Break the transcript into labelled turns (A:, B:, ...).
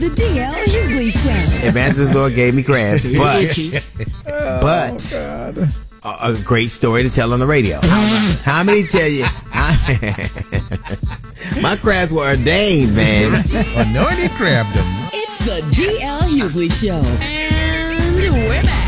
A: the DL Hughley Show.
B: Evangelist Lord gave me crabs, but a great story to tell on the radio. How many tell you? My crabs were ordained, man.
C: Anointed crabbed them.
A: It's the DL Hughley Show. And we're back.